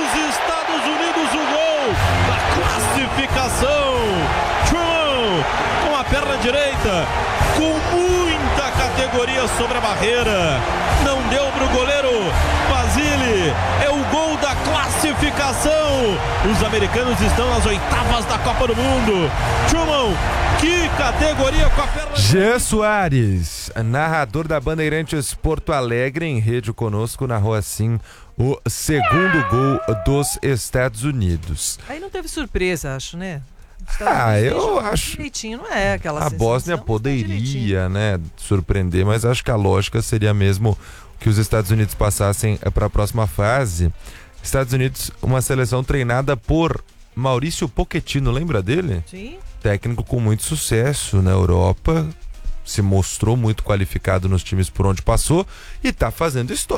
os Estados Unidos o gol da classificação. Truman com a perna direita, com muita categoria sobre a barreira. Não deu para o goleiro Basile. É o gol da classificação. Os americanos estão nas oitavas da Copa do Mundo. Truman, que categoria com a perna. Jean Soares, narrador da Bandeirantes Porto Alegre, em rede conosco, narrou assim o segundo gol dos Estados Unidos. Aí não teve surpresa, acho, né? Eu acho direitinho, não é aquela a Bósnia poderia, né, surpreender, mas acho que a lógica seria mesmo que os Estados Unidos passassem para a próxima fase. Estados Unidos, uma seleção treinada por Maurício Pochettino, lembra dele? Sim. Técnico com muito sucesso na Europa, se mostrou muito qualificado nos times por onde passou e está fazendo história.